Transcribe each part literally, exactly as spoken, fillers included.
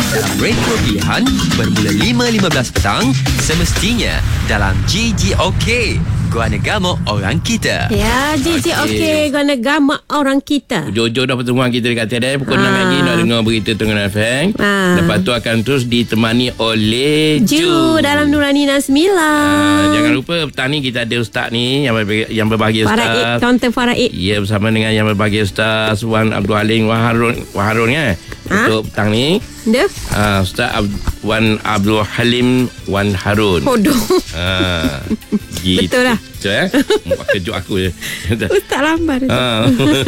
dalam radio pilihan bermula lima lima belas petang semestinya dalam G G OK. Gua Negama Orang Kita. Ya, G G OK, Gua Negama Orang Kita. Jojo dah pertemuan kita dekat T D F. Pukul enam pagi nak dengar berita Tengah F M. Ha. Lepas tu akan terus ditemani oleh Ju, Ju dalam Nurani Nasmila. Ha, jangan lupa petang ni kita ada ustaz ni yang berbahagia, yang berbahagia Faraid, ustaz. Kaunter Faraid. Ya, bersama dengan yang berbahagia ustaz Wan Abdul Halim Waharun Waharun kan. Ha? Untuk petang ni. Dia? Uh, Ustaz Ab- Wan Abdul Halim Wan Harun. Bodoh. Ha. Gitu. Betul lah. Betul eh? Muak kejut aku je. Ustaz lambat. Ha.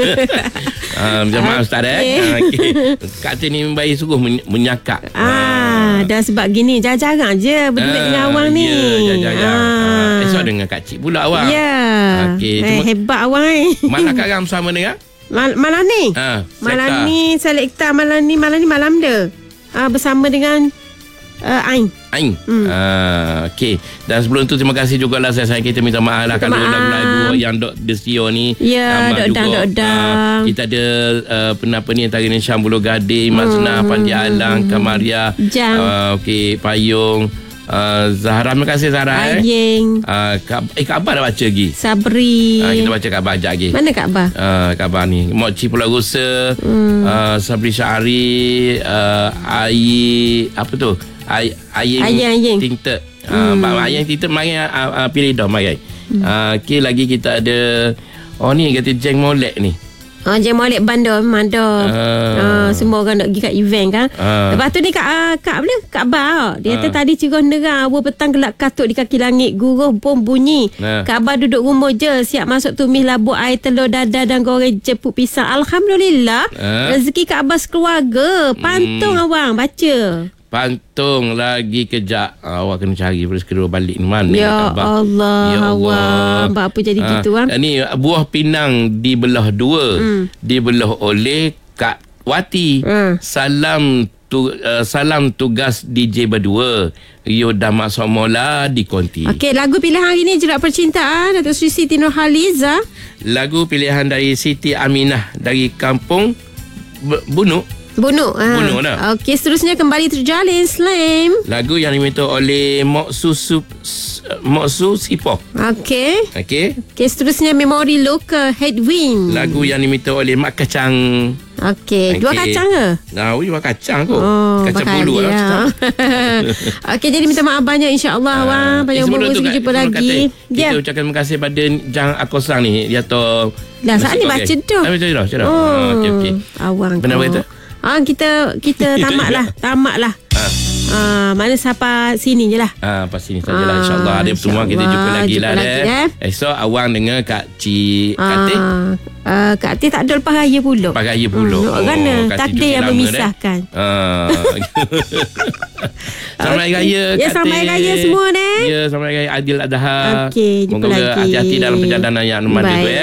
Ha, minta maaf Ustaz eh. Okay. Ha, okay. Kak Tin ni bayi sungguh men- menyakak. Ah, dah sebab gini jarang-jarang je berduit Ah, dengan awang ni. Ya, jarang-jarang. Ah. Ah. Esok dengan Kak Cik pula awang. Ya. Okey, Eh, cuma- hebat awang eh. Mana Kak Ram sama dengan? Mal- malam ni. Ha, Malam ni selekta malam ni malam ni malam dia. Ah, bersama dengan uh, Ain. Ain. Hmm. Ah, okey. Dan sebelum tu terima kasih jugalah saya sayang kita minta maaf lah Minta kalau maaf. lagu-lagu yang Dok Desio ni. Ya, amat Dok Dang, juga. Dok Dang. Ah, kita ada uh, penapa ni antara ni Syambulu Gading, Masnah, Pandi Alang, Kamaria. Jam. Uh, okey, Payung. Uh, Zahra, terima kasih Zahra. Eh, Aying. uh, Kab- eh Kak Abah dah baca lagi. Sabri. Uh, kita baca Kak Abah sekejap lagi. Mana Kak Abah? Uh, khabar ni Mok Cik Pulau Rusa, Hmm. uh, Sabri Syahari, uh, Ayi apa tu Ay, Aying Aying, Aying. Tinted, uh, hmm. Aying Tinted mari uh, uh, pilih dah mari. hmm. uh, okay, lagi kita ada oh ni kata Jeng Molek ni. Oh, Jeng Molek Bandar Mandar. Ah. Ah, semua orang nak pergi kat event kan. Ah. Lepas tu ni Kak uh, Kak mana? Kak Abah. Dia kata Ah. tadi cirah nerang awal petang gelap katuk di kaki langit, guruh bom bunyi. Ah. Kak Abah duduk rumah je, siap masuk tumis labu air telur dadar dan goreng jeput pisang. Alhamdulillah. Ah. Rezeki Kak Abah sekeluarga. Pantung Hmm. awang baca. Pantung lagi kejap. uh, awak kena cari terus kedua balik ni mana Ya Kak Abah? Allah, Ya Allah. awang. Buat apa jadi Ah, gitu kan? Ni buah pinang dibelah dua. Hmm. Dibelah oleh Kak Wati. Hmm. Salam tu, uh, salam tugas D J berdua. Rio dah masuk mola di konti. Okey, lagu pilihan hari ni Jerat Percintaan Datuk Sri Siti Nurhaliza. Lagu pilihan dari Siti Aminah dari kampung B- Bunuk. Bunuk. Ha. Bunuk dah. Okey, seterusnya kembali terjalin Slam. Lagu yang diminta oleh Mok Su Sup- S- Mok Su Sipoh. Okey. Okey. Okey, seterusnya Memori Local Headwind. Lagu yang diminta oleh Mak Kacang. Okey, dua Okey. kacang ke? Nah, dua kacang kot. Oh, kacang bakal bulu dia. lah. Okey, jadi minta maaf banyak insya-Allah Ah, Wang. Banyak eh, sebelum umur tu, kita Kak, jumpa sebelum lagi. kata, Dia. Kita ucapkan terima kasih pada Jang Akosang ni. Dia tahu. Dah saat ni baca dah. Ah, baca dah. Baca dah. Oh, Ah, okey, okey. Awang. Benar kau. kata? Ah, kita kita tamat lah. Tamat lah. Ah. Ah, mana siapa sini je lah. Ah, pas sini sajalah Ah, insya-Allah. Ada pertemuan kita insyaAllah. jumpa lagi Jumpa lah lagi, eh. eh. Esok awang dengan Kak Cik Katik. Ah, uh, Kak Tia tak ada lepas raya pula. Lepas raya pula. Hmm, Oh, kerana Kak Tia takdir cuti yang lama, memisahkan. eh. Ah. Selamat Hari Raya Ya, Kak selamat Hari Tia. Raya semua, Nek. Ya, selamat Hari Raya Adil Adha. Okey, jumpa Moga lagi. hati-hati dalam perjalanan yang aman Baik. juga eh.